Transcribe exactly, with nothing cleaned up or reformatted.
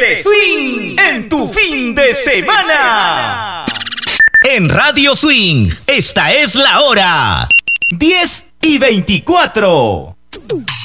de swing en tu fin de semana. En Radio Swing, esta es la hora. diez y veinticuatro.